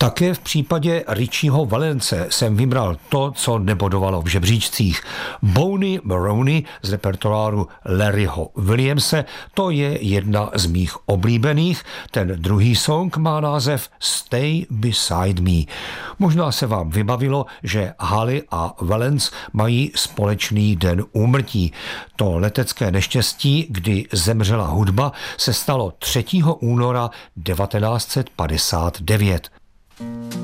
Také v případě Richieho Valence jsem vybral to, co nebodovalo v žebříčcích. Boney Maroney z repertoáru Larryho Williamse, to je jedna z mých oblíbených. Ten druhý song má název Stay Beside Me. Možná se vám vybavilo, že Holly a Valence mají společný den úmrtí. To letecké neštěstí, kdy zemřela hudba, se stalo 3. února 1959.